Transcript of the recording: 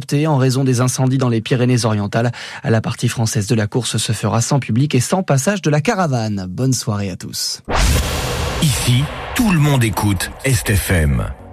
reportée en raison des incendies dans les Pyrénées-Orientales. La partie française de la course se fera sans public et sans passage de la caravane. Bonne soirée à tous. Ici, tout le monde écoute Est FM.